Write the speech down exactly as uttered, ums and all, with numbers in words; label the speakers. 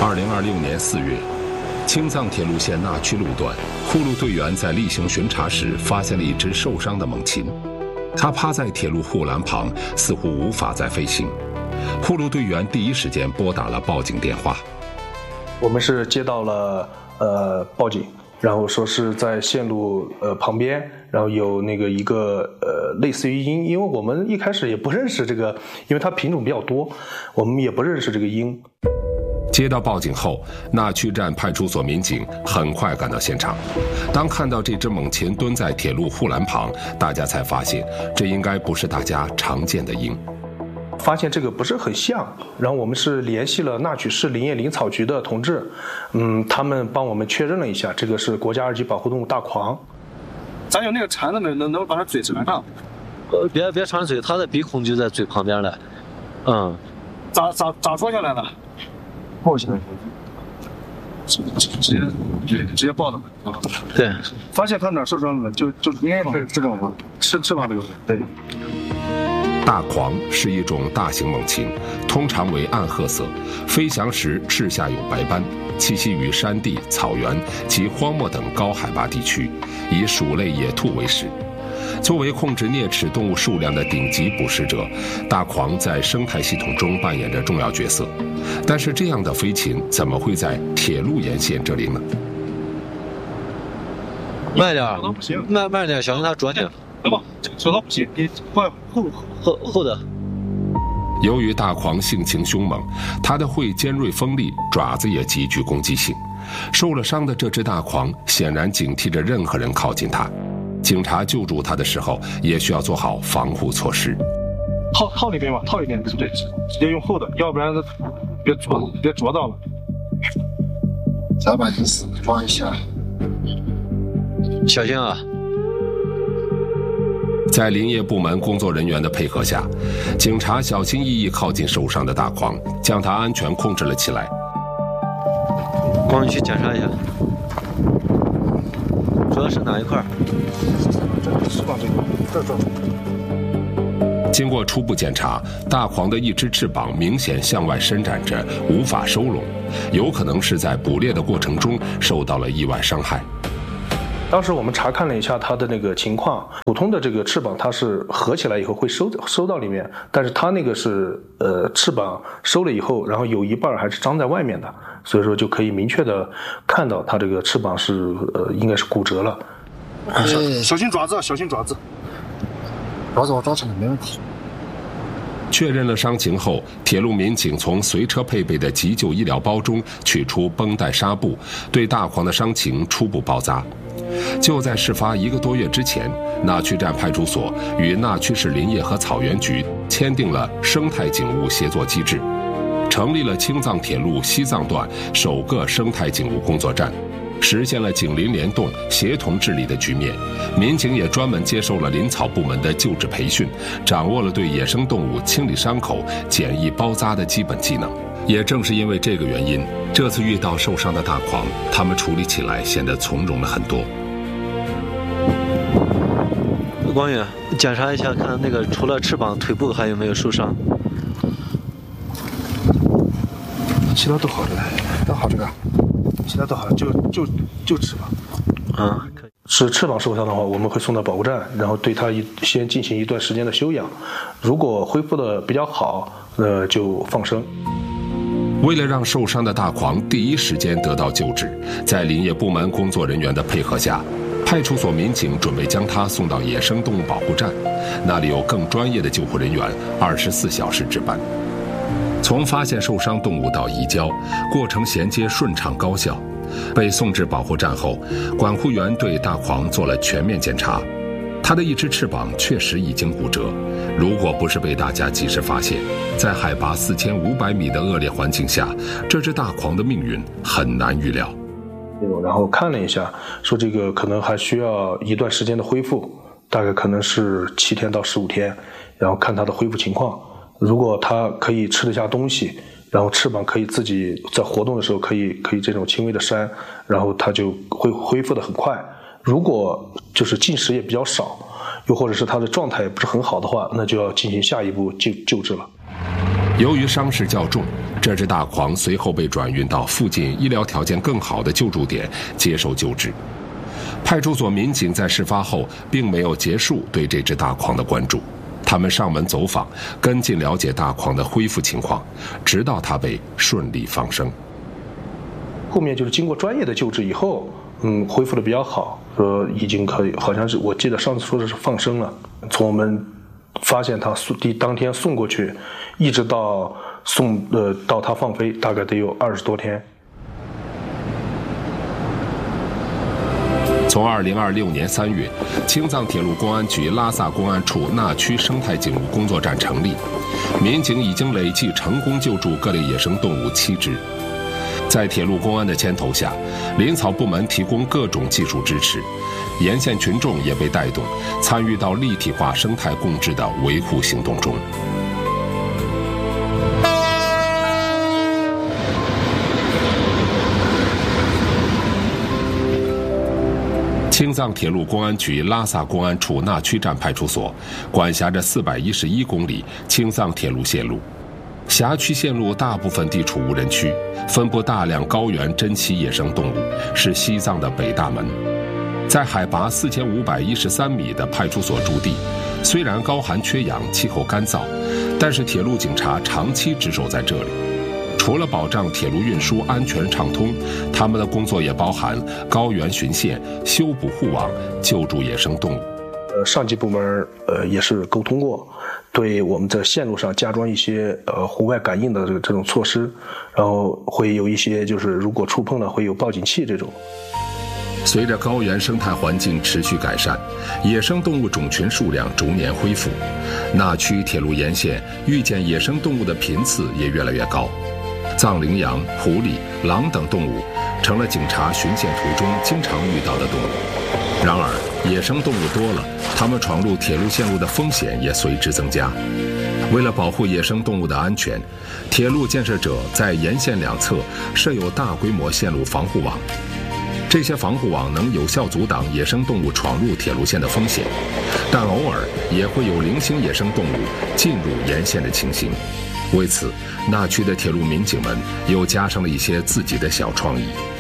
Speaker 1: 二零二六年四月，青藏铁路线那曲路段，护路队员在例行巡查时发现了一只受伤的猛禽，它趴在铁路护栏旁，似乎无法再飞行。护路队员第一时间拨打了报警电话。
Speaker 2: 我们是接到了呃报警，然后说是在线路呃旁边，然后有那个一个呃类似于鹰，因为我们一开始也不认识这个，因为它品种比较多，我们也不认识这个鹰。
Speaker 1: 接到报警后，那曲站派出所民警很快赶到现场。当看到这只猛禽蹲在铁路护栏旁，大家才发现这应该不是大家常见的鹰。
Speaker 2: 发现这个不是很像，然后我们是联系了那曲市林业林草局的同志，嗯，他们帮我们确认了一下，这个是国家二级保护动物大狂。
Speaker 3: 咱有那个铲子没？能能把它嘴缠上？
Speaker 4: 呃，别别缠嘴，它的鼻孔就在嘴旁边了。嗯，
Speaker 3: 咋咋咋说下来的？抱起来，直直接直接抱的。
Speaker 4: 对，
Speaker 3: 发现它哪受伤了？就就应该是这种翅翅膀这个。对。
Speaker 1: 大狂是一种大型猛禽，通常为暗褐色，飞翔时翅下有白斑，栖息于山地、草原及荒漠等高海拔地区，以鼠类野兔为食。作为控制啮齿动物数量的顶级捕食者，大狂在生态系统中扮演着重要角色。但是这样的飞禽怎么会在铁路沿线这里呢？
Speaker 4: 慢点，慢慢点，小心它啄你。
Speaker 3: 来吧，手刀不行，你快后
Speaker 4: 后后的。
Speaker 1: 由于大狂性情凶猛，它的喙尖锐锋利，爪子也极具攻击性。受了伤的这只大狂显然警惕着任何人靠近它。警察救助它的时候，也需要做好防护措施。
Speaker 3: 套套里边吧，套里边，对，直接用厚的，要不然别啄，别啄到了。
Speaker 5: 再把意思抓一下，
Speaker 4: 小心啊！
Speaker 1: 在林业部门工作人员的配合下，警察小心翼翼靠近受伤的大狂，将它安全控制了起来。
Speaker 4: 光你去检查一下，主要是哪一块？
Speaker 3: 翅膀这块，这这。
Speaker 1: 经过初步检查，大狂的一只翅膀明显向外伸展着，无法收拢，有可能是在捕猎的过程中受到了意外伤害。
Speaker 2: 当时我们查看了一下它的那个情况，普通的这个翅膀它是合起来以后会收收到里面，但是它那个是呃翅膀收了以后，然后有一半还是张在外面的，所以说就可以明确的看到它这个翅膀是呃应该是骨折了。
Speaker 3: 小小心爪子，小心爪子。
Speaker 5: 爪子我抓起来没问题。
Speaker 1: 确认了伤情后，铁路民警从随车配备的急救医疗包中取出绷带纱布，对大狂的伤情初步包扎。就在事发一个多月之前，那曲站派出所与那曲市林业和草原局签订了生态景物协作机制，成立了青藏铁路西藏段首个生态景物工作站，实现了警林联动、协同治理的局面。民警也专门接受了林草部门的救治培训，掌握了对野生动物清理伤口、简易包扎的基本技能。也正是因为这个原因，这次遇到受伤的大狂，他们处理起来显得从容了很多。
Speaker 4: 光远，检查一下，看那个除了翅膀、腿部还有没有受伤？
Speaker 3: 其他都好着呢，都好这个，其他都好，就就就翅膀。
Speaker 4: 啊，可以。
Speaker 2: 是翅膀受伤的话，我们会送到保护站，然后对它一先进行一段时间的休养。如果恢复的比较好，呃，就放生。
Speaker 1: 为了让受伤的大狂第一时间得到救治，在林业部门工作人员的配合下，派出所民警准备将它送到野生动物保护站，那里有更专业的救护人员，二十四小时值班。从发现受伤动物到移交，过程衔接顺畅高效。被送至保护站后，管护员对大狂做了全面检查，它的一只翅膀确实已经骨折。如果不是被大家及时发现，在海拔四千五百米的恶劣环境下，这只大狂的命运很难预料。
Speaker 2: 然后看了一下，说这个可能还需要一段时间的恢复，大概可能是七天到十五天，然后看它的恢复情况。如果它可以吃得下东西，然后翅膀可以自己在活动的时候可以可以这种轻微的扇，然后它就会恢复得很快。如果就是进食也比较少，又或者是它的状态也不是很好的话，那就要进行下一步救救治了。
Speaker 1: 由于伤势较重，这只大狂随后被转运到附近医疗条件更好的救助点接受救治。派出所民警在事发后并没有结束对这只大狂的关注，他们上门走访，跟进了解大狂的恢复情况，直到它被顺利放生。
Speaker 2: 后面就是经过专业的救治以后，嗯，恢复的比较好，说已经可以，好像是我记得上次说的是放生了。从我们发现他送第当天送过去，一直到送呃到他放飞，大概得有二十多天。
Speaker 1: 从二零二六年三月，青藏铁路公安局拉萨公安处那曲生态警务工作站成立，民警已经累计成功救助各类野生动物七只。在铁路公安的牵头下，林草部门提供各种技术支持，沿线群众也被带动，参与到立体化生态共治的维护行动中。青藏铁路公安局拉萨公安处那曲站派出所管辖着四百一十一公里青藏铁路线路，辖区线路大部分地处无人区，分布大量高原珍稀野生动物，是西藏的北大门。在海拔四千五百一十三米的派出所驻地，虽然高寒缺氧，气候干燥，但是铁路警察长期值守在这里。除了保障铁路运输安全畅通，他们的工作也包含高原巡线、修补护网、救助野生动物。
Speaker 2: 呃，上级部门呃也是沟通过，对我们在线路上加装一些呃红外感应的这个这种措施，然后会有一些就是如果触碰了会有报警器这种。
Speaker 1: 随着高原生态环境持续改善，野生动物种群数量逐年恢复，那曲铁路沿线遇见野生动物的频次也越来越高。藏羚羊、狐狸、狼等动物成了警察巡线途中经常遇到的动物。然而，野生动物多了，它们闯入铁路线路的风险也随之增加。为了保护野生动物的安全，铁路建设者在沿线两侧设有大规模线路防护网。这些防护网能有效阻挡野生动物闯入铁路线的风险，但偶尔也会有零星野生动物进入沿线的情形。为此，那曲的铁路民警们又加上了一些自己的小创意。